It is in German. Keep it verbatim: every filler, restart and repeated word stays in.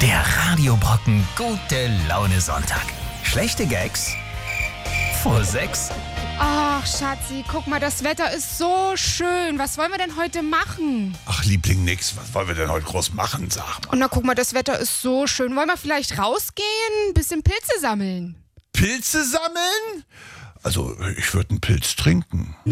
Der Radiobrocken gute Laune Sonntag. Schlechte Gags vor sechs. Ach, Schatzi, guck mal, das Wetter ist so schön. Was wollen wir denn heute machen? Ach, Liebling, nix. Was wollen wir denn heute groß machen, sag mal? Und na, guck mal, das Wetter ist so schön. Wollen wir vielleicht rausgehen, ein bisschen Pilze sammeln? Pilze sammeln? Also, ich würde einen Pilz trinken.